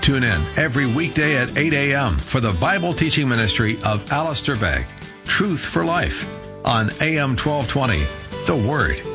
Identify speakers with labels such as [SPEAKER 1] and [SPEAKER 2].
[SPEAKER 1] Tune in every weekday at 8 a.m. for the Bible teaching ministry of Alistair Begg, Truth for Life, on AM 1220, The Word.